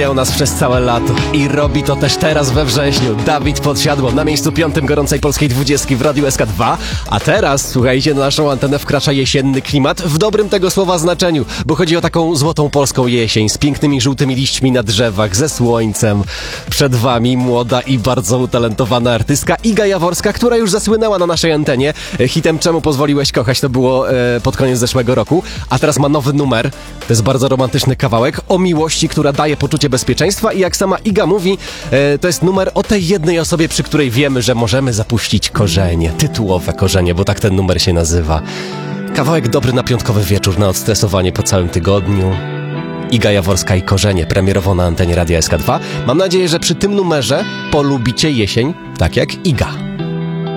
u nas przez całe lato i robi to też teraz we wrześniu. Dawid Podsiadło na miejscu 5 gorącej polskiej 20 w Radiu SK2. A teraz, słuchajcie, na naszą antenę wkracza jesienny klimat w dobrym tego słowa znaczeniu, bo chodzi o taką złotą polską jesień z pięknymi żółtymi liśćmi na drzewach, ze słońcem. Przed wami młoda i bardzo utalentowana artystka Iga Jaworska, która już zasłynęła na naszej antenie. Hitem Czemu pozwoliłeś kochać to było pod koniec zeszłego roku, a teraz ma nowy numer. To jest bardzo romantyczny kawałek o miłości, która daje poczucie bezpieczeństwa i jak sama Iga mówi, to jest numer o tej jednej osobie, przy której wiemy, że możemy zapuścić korzenie, tytułowe korzenie, bo tak ten numer się nazywa. Kawałek dobry na piątkowy wieczór, na odstresowanie po całym tygodniu. Iga Jaworska i Korzenie, premierowo na antenie Radia SK2. Mam nadzieję, że przy tym numerze polubicie jesień, tak jak Iga.